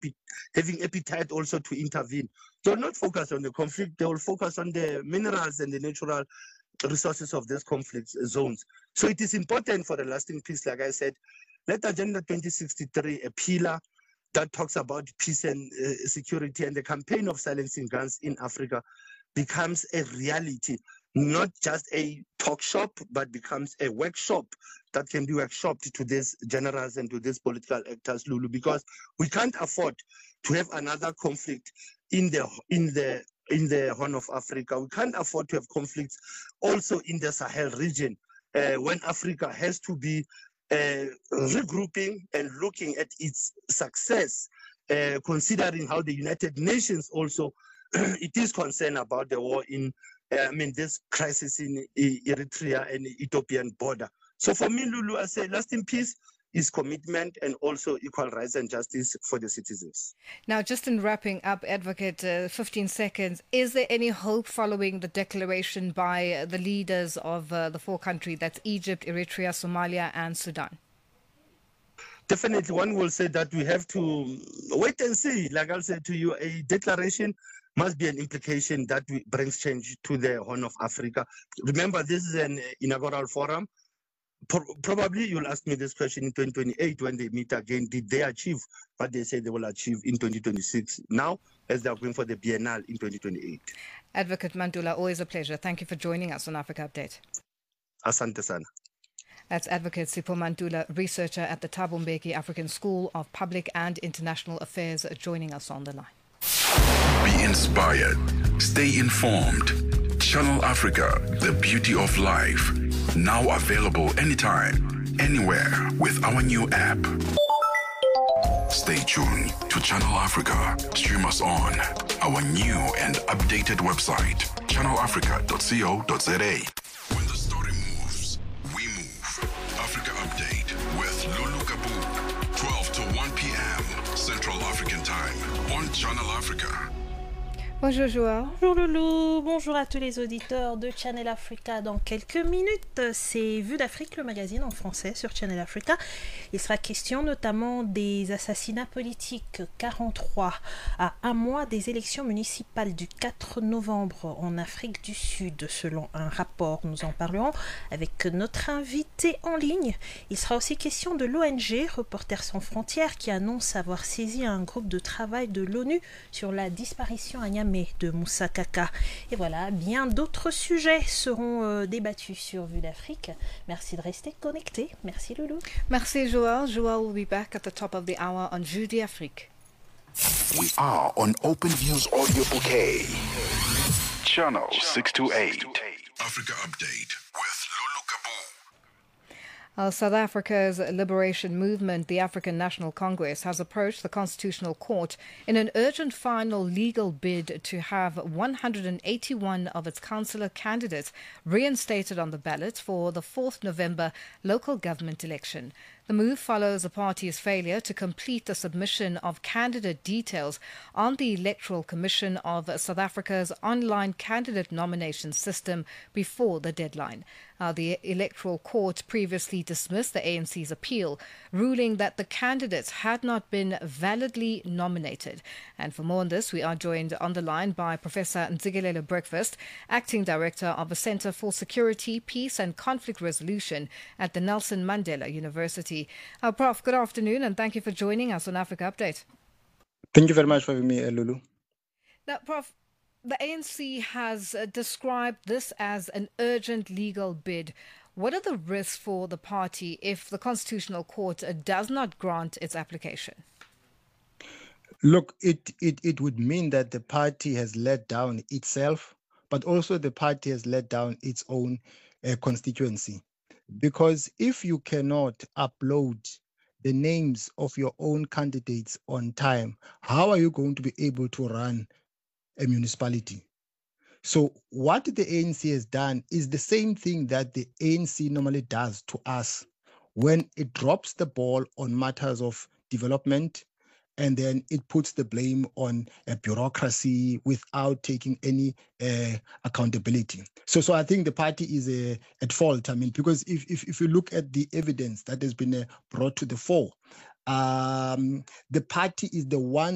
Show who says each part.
Speaker 1: having appetite also to intervene. They will not focus on the conflict. They will focus on the minerals and the natural resources of these conflict zones. So it is important for a lasting peace, like I said. Let Agenda 2063, a pillar that talks about peace and security, and the campaign of silencing guns in Africa becomes a reality, not just a talk shop, but becomes a workshop that can be workshopped to these generals and to these political actors, Lulu, because we can't afford to have another conflict in the Horn of Africa. We can't afford to have conflicts also in the Sahel region when Africa has to be regrouping and looking at its success, considering how the United Nations also it is concerned about the war in this crisis in Eritrea and the Ethiopian border. So for me, Lulu, I say lasting peace is commitment and also equal rights and justice for the citizens.
Speaker 2: Now, just in wrapping up, Advocate, 15 seconds, is there any hope following the declaration by the leaders of the four countries, that's Egypt, Eritrea, Somalia and Sudan?
Speaker 1: Definitely, one will say that we have to wait and see. Like I'll say to you, a declaration must be an implication that brings change to the Horn of Africa. Remember, this is an inaugural forum. Probably you'll ask me this question in 2028 when they meet again. Did they achieve what they say they will achieve in 2026 now, as they are going for the Biennale in 2028?
Speaker 2: Advocate Mantula, always a pleasure. Thank you for joining us on Africa Update.
Speaker 1: Asante sana.
Speaker 2: That's Advocate Sipho Mantula, researcher at the Thabo Mbeki African School of Public and International Affairs, joining us on the line.
Speaker 3: Be inspired. Stay informed. Channel Africa, the beauty of life. Now available anytime, anywhere with our new app. Stay tuned to Channel Africa. Stream us on our new and updated website, channelafrica.co.za. When the story moves, we move. Africa Update with Lulu Kabu, 12 to 1 p.m. Central African Time on Channel Africa.
Speaker 2: Bonjour Joël.
Speaker 4: Bonjour Loulou, bonjour à tous les auditeurs de Channel Africa. Dans quelques minutes, c'est Vue d'Afrique, le magazine en français sur Channel Africa. Il sera question notamment des assassinats politiques, 43 à un mois des élections municipales du 4 novembre en Afrique du Sud, selon un rapport. Nous en parlerons avec notre invité en ligne. Il sera aussi question de l'ONG Reporters sans frontières qui annonce avoir saisi un groupe de travail de l'ONU sur la disparition à Niamey de Moussa Kaka. Et voilà, bien d'autres sujets seront débattus sur Vue d'Afrique. Merci de rester connectés. Merci Loulou.
Speaker 2: Merci Joël. Joël will be back at the top of the hour on Vue d'Afrique.
Speaker 3: We are on Open Views Audio Bouquet. Channel 628. Africa Update with Lulu Kabu.
Speaker 2: South Africa's liberation movement, the African National Congress, has approached the Constitutional Court in an urgent final legal bid to have 181 of its councillor candidates reinstated on the ballot for the 4th November local government election. The move follows the party's failure to complete the submission of candidate details on the Electoral Commission of South Africa's online candidate nomination system before the deadline. The Electoral Court previously dismissed the ANC's appeal, ruling that the candidates had not been validly nominated. And for more on this, we are joined on the line by Professor Ntsikelelo Breakfast, Acting Director of the Centre for Security, Peace and Conflict Resolution at the Nelson Mandela University. Prof, good afternoon and thank you for joining us on Africa Update.
Speaker 5: Thank you very much for having me, Lulu.
Speaker 2: Now, Prof, the ANC has described this as an urgent legal bid. What are the risks for the party if the Constitutional Court does not grant its application?
Speaker 5: Look, it would mean that the party has let down itself, but also the party has let down its own constituency. Because if you cannot upload the names of your own candidates on time, how are you going to be able to run a municipality? So what the ANC has done is the same thing that the ANC normally does to us when it drops the ball on matters of development, and then it puts the blame on a bureaucracy without taking any accountability. So I think the party is at fault. I mean, because if you look at the evidence that has been brought to the fore, the party is the one